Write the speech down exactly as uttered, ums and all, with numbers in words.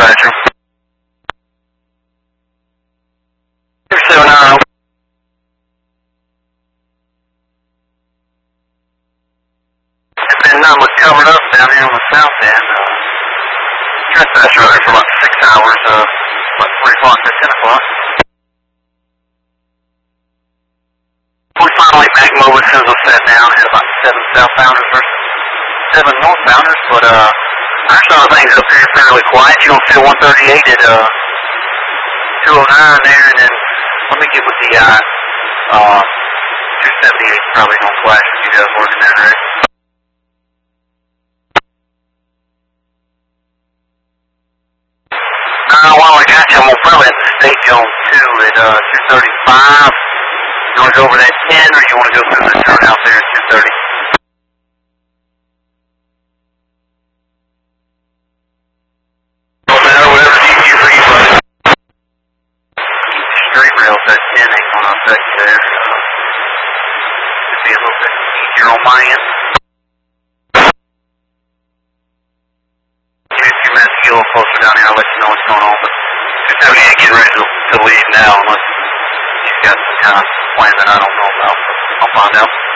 dispatcher. two seven nine. There's been nothing but covered up down here on the south end. Uh, Dispatcher out there for about six hours, uh, about three o'clock to ten o'clock. We finally back move as soon as I sat down. Had about seven southbounders versus seven northbounders, but uh, I saw things up here fairly quiet. You don't feel one thirty-eight at uh, two oh nine there, and then let me get with the uh, uh, two seventy-eight probably don't flash with you guys working there, right? Uh, while I got you, I'm going to probably have to stay on two at uh, two thirty-five. You want to go over that ten, or you want to go through the turnout there at two thirty? No matter, whatever's easier for you, buddy. Straight rails at ten ain't going to affect you there. Uh, should be a little bit easier on my end. Give me a few minutes to get a little closer down here. I'll let you know what's going on. But two seventy-eight getting ready to, to leave now, unless you've got some kind of plan that I don't know about. I'll find out.